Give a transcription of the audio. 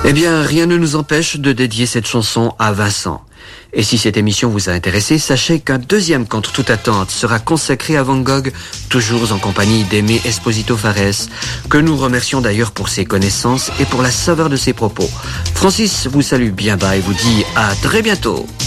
Eh bien, rien ne nous empêche de dédier cette chanson à Vincent. Et si cette émission vous a intéressé, sachez qu'un deuxième Contre toute attente sera consacré à Van Gogh, toujours en compagnie d'Aimé Esposito Fares, que nous remercions d'ailleurs pour ses connaissances et pour la saveur de ses propos. Francis vous salue bien bas et vous dit à très bientôt.